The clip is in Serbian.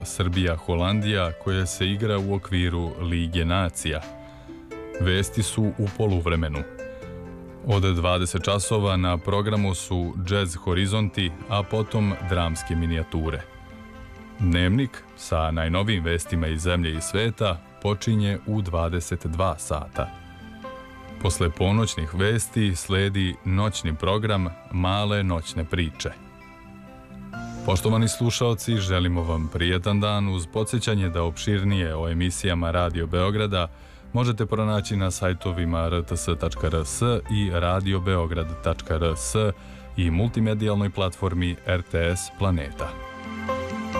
Srbija-Holandija koja se igra u okviru Lige nacija. Vesti su u poluvremenu. Od 20 časova na programu su Jazz Horizonti, a potom dramske minijature. Dnevnik sa najnovijim vestima iz zemlje i sveta počinje u 22 sata. Posle ponoćnih vesti sledi noćni program Male noćne priče. Poštovani slušaoci, želimo vam prijetan dan uz podsjećanje da opširnije o emisijama Radio Beograda možete pronaći na sajtovima rts.rs i radiobeograd.rs i multimedijalnoj platformi RTS Planeta.